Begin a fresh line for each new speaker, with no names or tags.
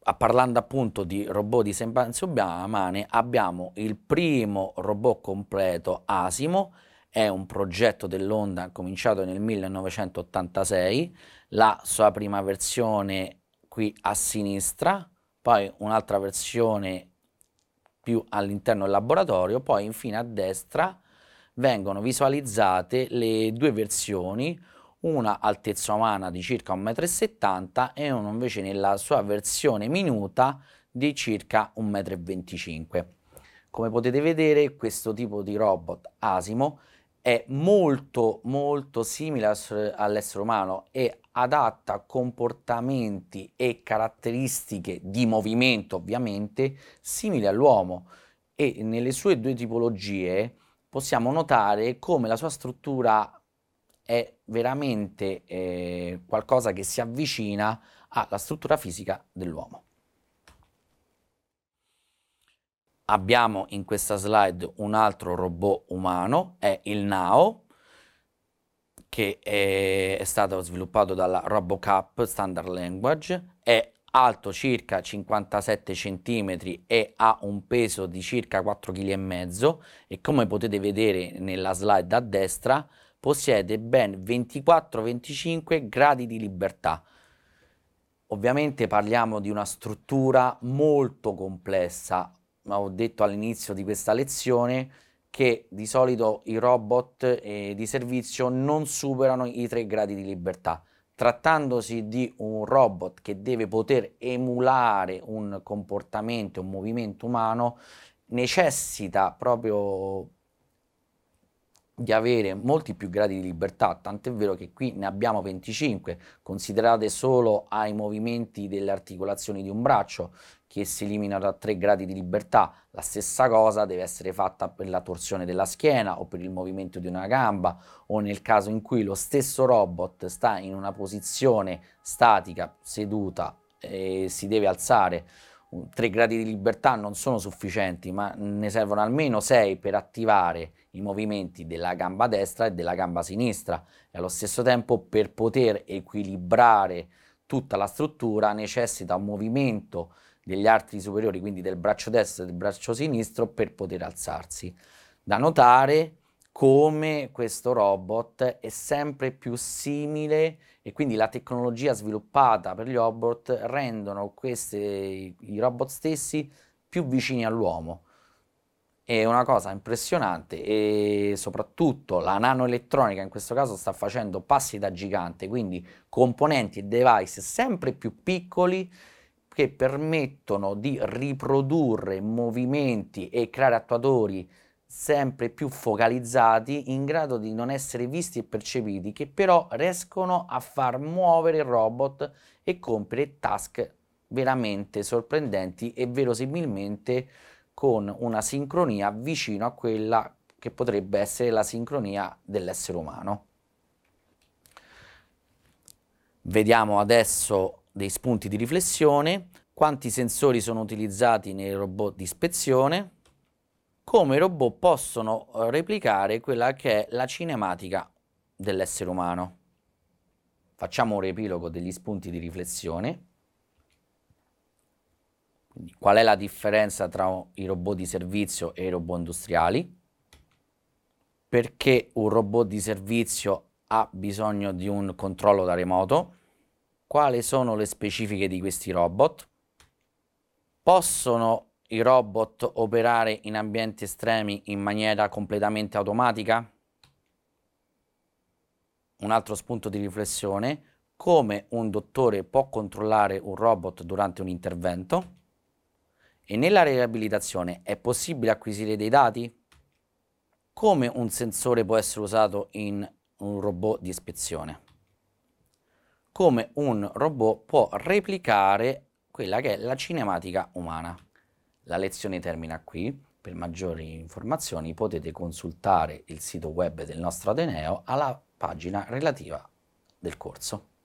Parlando appunto di robot di sembianze umane, abbiamo il primo robot completo Asimo, è un progetto dell'Honda cominciato nel 1986, la sua prima versione qui a sinistra, poi un'altra versione più all'interno del laboratorio, poi infine a destra vengono visualizzate le due versioni, una altezza umana di circa 1,70 m e una invece nella sua versione minuta di circa 1,25 m. Come potete vedere, questo tipo di robot Asimo è molto simile all'essere umano e adatta comportamenti e caratteristiche di movimento ovviamente simili all'uomo, e nelle sue due tipologie possiamo notare come la sua struttura è veramente qualcosa che si avvicina alla struttura fisica dell'uomo. Abbiamo in questa slide un altro robot umano, è il Nao, che è stato sviluppato dalla RoboCup Standard Language, è alto circa 57 cm e ha un peso di circa 4,5 kg e come potete vedere nella slide a destra possiede ben 24-25 gradi di libertà. Ovviamente parliamo di una struttura molto complessa, ma ho detto all'inizio di questa lezione che di solito i robot di servizio non superano i 3 gradi di libertà. Trattandosi di un robot che deve poter emulare un comportamento, un movimento umano, necessita proprio di avere molti più gradi di libertà, tant'è vero che qui ne abbiamo 25, considerate solo ai movimenti delle articolazioni di un braccio che si eliminano a 3 gradi di libertà. La stessa cosa deve essere fatta per la torsione della schiena o per il movimento di una gamba, o nel caso in cui lo stesso robot sta in una posizione statica, seduta e si deve alzare. 3 gradi di libertà non sono sufficienti, ma ne servono almeno 6 per attivare i movimenti della gamba destra e della gamba sinistra, e allo stesso tempo per poter equilibrare tutta la struttura necessita un movimento degli arti superiori, quindi del braccio destro e del braccio sinistro, per poter alzarsi. Da notare come questo robot è sempre più simile, e quindi la tecnologia sviluppata per gli robot rendono i robot stessi più vicini all'uomo. È una cosa impressionante, e soprattutto la nanoelettronica in questo caso sta facendo passi da gigante, quindi componenti e device sempre più piccoli che permettono di riprodurre movimenti e creare attuatori sempre più focalizzati, in grado di non essere visti e percepiti, che però riescono a far muovere il robot e compiere task veramente sorprendenti e verosimilmente con una sincronia vicino a quella che potrebbe essere la sincronia dell'essere umano. Vediamo adesso dei spunti di riflessione: quanti sensori sono utilizzati nei robot di ispezione, come i robot possono replicare quella che è la cinematica dell'essere umano. Facciamo un riepilogo degli spunti di riflessione. Quindi, qual è la differenza tra i robot di servizio e i robot industriali? Perché un robot di servizio ha bisogno di un controllo da remoto? Quali sono le specifiche di questi robot? Possono i robot operare in ambienti estremi in maniera completamente automatica? Un altro spunto di riflessione: come un dottore può controllare un robot durante un intervento? E nella riabilitazione è possibile acquisire dei dati? Come un sensore può essere usato in un robot di ispezione? Come un robot può replicare quella che è la cinematica umana. La lezione termina qui. Per maggiori informazioni potete consultare il sito web del nostro Ateneo alla pagina relativa del corso.